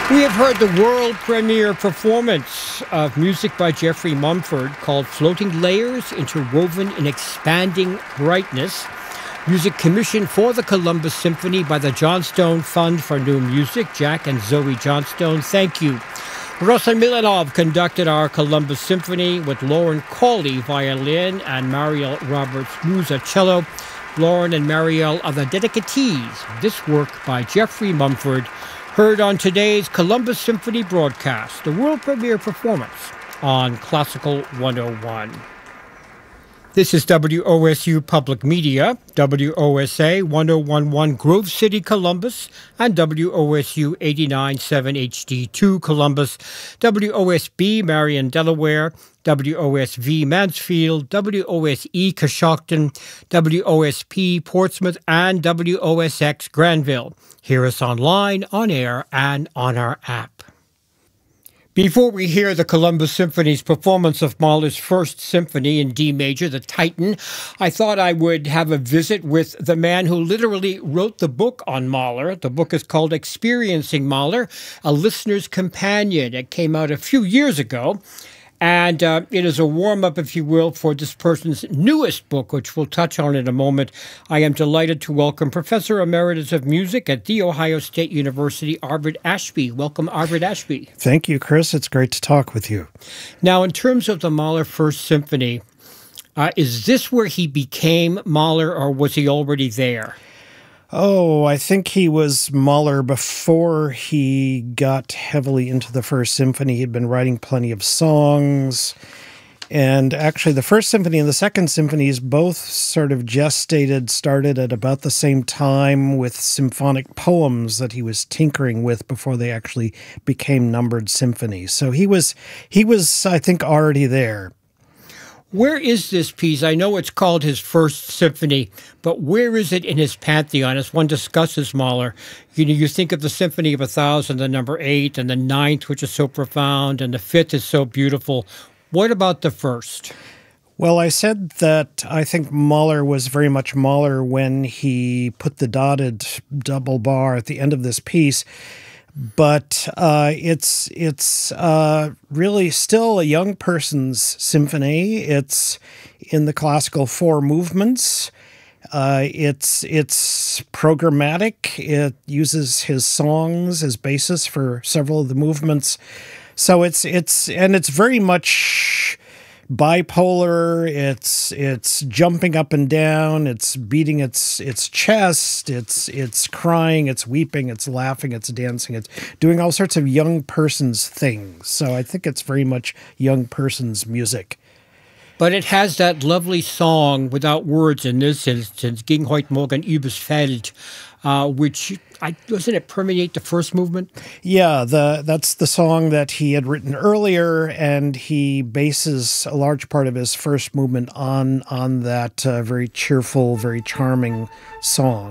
We have heard the world premiere performance of music by Geoffrey Mumford called Floating Layers Interwoven in Expanding Brightness. Music commissioned for the Columbus Symphony by the Johnstone Fund for New Music. Jack and Zoe Johnstone, thank you. Rosan Milanov conducted our Columbus Symphony with Lauren Cawley, violin, and Mariel Roberts-Musa, cello. Lauren and Mariel are the dedicatees. This work by Geoffrey Mumford, heard on today's Columbus Symphony broadcast, the world premiere performance on Classical 101. This is WOSU Public Media, WOSA 1011 Grove City, Columbus, and WOSU 89.7 HD2 Columbus, WOSB Marion, Delaware, WOSV Mansfield, WOSE Coshocton, WOSP Portsmouth, and WOSX Granville. Hear us online, on air, and on our app. Before we hear the Columbus Symphony's performance of Mahler's First Symphony in D major, the Titan, I thought I would have a visit with the man who literally wrote the book on Mahler. The book is called Experiencing Mahler, A Listener's Companion. It came out a few years ago. And it is a warm-up, if you will, for this person's newest book, which we'll touch on in a moment. I am delighted to welcome Professor Emeritus of Music at The Ohio State University, Arvid Ashby. Welcome, Arvid Ashby. Thank you, Chris. It's great to talk with you. Now, in terms of the Mahler First Symphony, is this where he became Mahler, or was he already there? Oh, I think he was Mahler before he got heavily into the First Symphony. He'd been writing plenty of songs. And actually, the First Symphony and the Second Symphonies both sort of started at about the same time with symphonic poems that he was tinkering with before they actually became numbered symphonies. So he was, I think, already there. Where is this piece? I know it's called his First Symphony, but where is it in his pantheon as one discusses Mahler? You know, you think of the Symphony of 1000, the number 8, and the 9th, which is so profound, and the 5th is so beautiful. What about the first? Well, I said that I think Mahler was very much Mahler when he put the dotted double bar at the end of this piece. But it's really still a young person's symphony. It's in the classical 4 movements. It's programmatic. It uses his songs as basis for several of the movements. So it's very much bipolar. It's jumping up and down. It's beating its chest. It's crying. It's weeping. It's laughing. It's dancing. It's doing all sorts of young person's things. So I think it's very much young person's music. But it has that lovely song without words in this instance, Ging heut Morgen übers Feld, which, doesn't it permeate the first movement? Yeah, that's the song that he had written earlier, and he bases a large part of his first movement on that very cheerful, very charming song.